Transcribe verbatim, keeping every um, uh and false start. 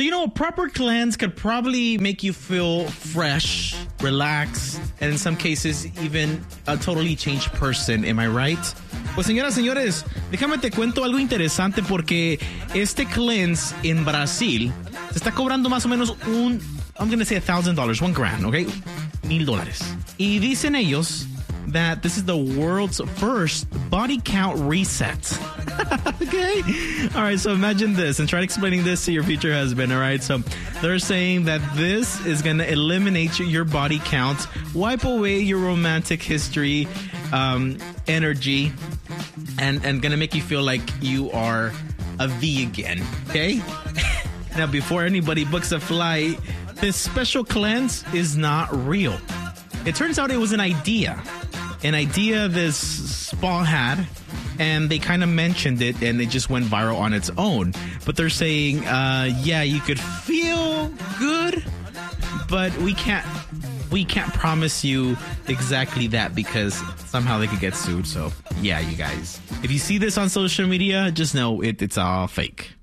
So, you know, a proper cleanse could probably make you feel fresh, relaxed, and in some cases, even a totally changed person. Am I right? Pues, señoras, señores, déjame te cuento algo interesante porque este cleanse en Brasil se está cobrando más o menos un, I'm going to say a thousand dollars, one grand, okay? Mil dólares. Y dicen ellos that this is the world's first body count reset. Okay? All right, so imagine this and try explaining this to your future husband, all right? So they're saying that this is going to eliminate your body count, wipe away your romantic history, um, energy, and, and going to make you feel like you are a V again, okay? Now, before anybody books a flight, this special cleanse is not real. It turns out it was an idea. An idea this spa had, and they kind of mentioned it, and it just went viral on its own. But they're saying, uh, yeah, you could feel good, but we can't we can't promise you exactly that because somehow they could get sued. So, yeah, you guys. If you see this on social media, just know it, it's all fake.